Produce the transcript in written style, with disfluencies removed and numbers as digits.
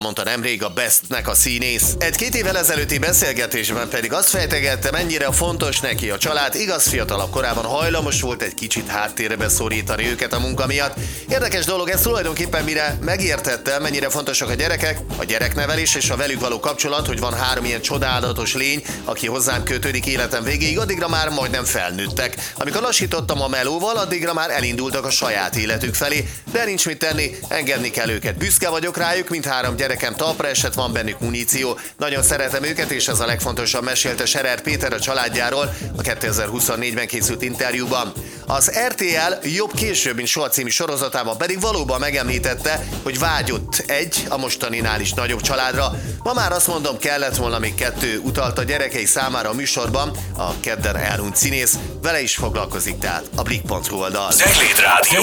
mondta nemrég a Bestnek a színész. Egy-két évvel ezelőtti beszélgetésben pedig azt fejtegette, mennyire fontos neki a család, igaz fiatalabb korában hajlamos volt egy kicsit háttérbe szorítani őket a munka miatt. Érdekes dolog ez tulajdonképpen, mire megértette, mennyire fontosak a gyerekek, a gyereknevelés és a velük való kapcsolat, hogy van 3 ilyen csodálatos lény, aki hozzám kötődik életem végéig, addigra már majdnem felnőttek. Amikor lassítottam a melóval, addigra már elindultak a saját életük felé, de nincs mit tenni, engedni kell őket. Büszke vagyok rájuk, mint 3 gyerekem talpra esett, van bennük muníció. Nagyon szeretem őket, és ez a legfontosabb, mesélte Scherer Péter a családjáról a 2024-ben készült interjúban. Az RTL Jobb később, mint soha című sorozatában pedig valóban megemlítette, hogy vágyott egy, a mostaninál is nagyobb családra. Ma már azt mondom, kellett volna még 2, utalta gyerekei számára a műsorban a kedden elhunyt színész, vele is foglalkozik tehát a Blik.hu oldal. Zegléd Rádió.